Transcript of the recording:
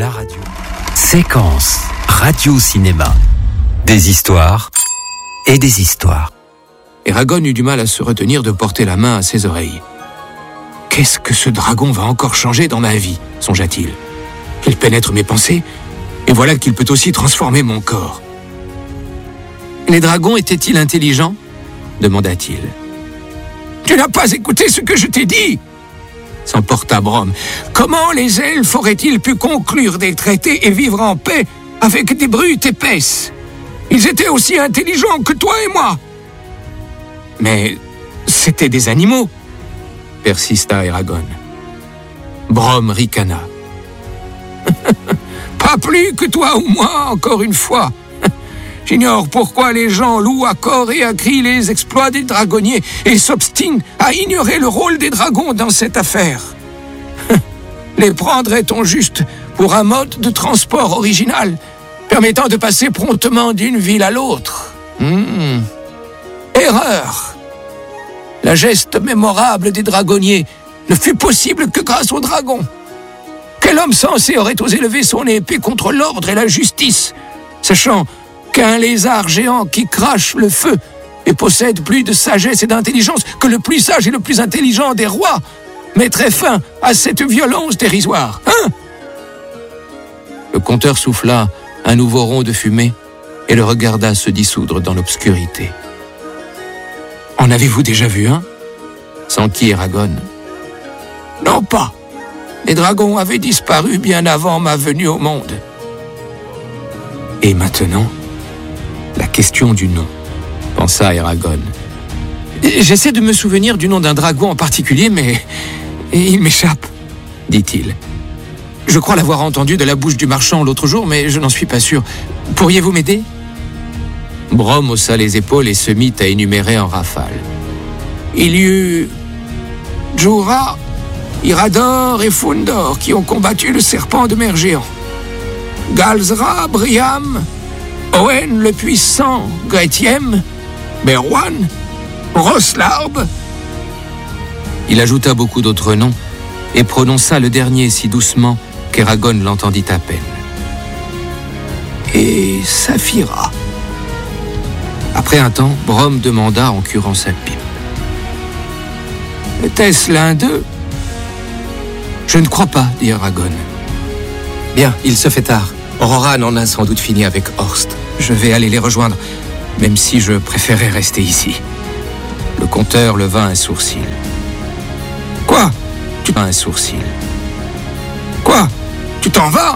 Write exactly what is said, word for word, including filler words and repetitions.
la radio. Séquence radio-cinéma. Des histoires et des histoires. Eragon eut du mal à se retenir de porter la main à ses oreilles. « Qu'est-ce que ce dragon va encore changer dans ma vie ?» songea-t-il. « Il pénètre mes pensées, et voilà qu'il peut aussi transformer mon corps. » Les dragons étaient-ils intelligents ? demanda-t-il. « Tu n'as pas écouté ce que je t'ai dit !» s'emporta Brom. « Comment les elfes auraient-ils pu conclure des traités et vivre en paix avec des brutes épaisses ? Ils étaient aussi intelligents que toi et moi !» « Mais c'étaient des animaux !» persista Eragon. Brom ricana. « Pas plus que toi ou moi, encore une fois. J'ignore pourquoi les gens louent à corps et à cri les exploits des dragonniers et s'obstinent à ignorer le rôle des dragons dans cette affaire. Les prendrait-on juste pour un mode de transport original, permettant de passer promptement d'une ville à l'autre ? hmm. Erreur. La geste mémorable des dragonniers ne fut possible que grâce aux dragons. Quel homme sensé aurait osé lever son épée contre l'ordre et la justice, sachant qu'un lézard géant qui crache le feu et possède plus de sagesse et d'intelligence que le plus sage et le plus intelligent des rois mettrait fin à cette violence dérisoire, hein ? Le conteur souffla un nouveau rond de fumée et le regarda se dissoudre dans l'obscurité. « En avez-vous déjà vu un ?» s'enquit Eragon. « Non pas. Les dragons avaient disparu bien avant ma venue au monde. » Et maintenant, la question du nom, pensa Eragon. « J'essaie de me souvenir du nom d'un dragon en particulier, mais il m'échappe, dit-il. Je crois l'avoir entendu de la bouche du marchand l'autre jour, mais je n'en suis pas sûr. Pourriez-vous m'aider ?» Brom haussa les épaules et se mit à énumérer en rafale. Il y eut Jura, Irador et Fundor qui ont combattu le serpent de mer géant. Galzra, Briam, Owen le puissant, Gretiem, Berwan, Roslarb. Il ajouta beaucoup d'autres noms et prononça le dernier si doucement qu'Eragon l'entendit à peine. Et Saphira. Après un temps, Brom demanda en curant sa pipe. « Était-ce l'un d'eux ?»« Je ne crois pas, dit Eragon. »« Bien, il se fait tard. Aurora en a sans doute fini avec Horst. Je vais aller les rejoindre, même si je préférais rester ici. » Le conteur leva un sourcil. « Quoi ? Tu as un sourcil. Quoi ? Tu t'en vas ?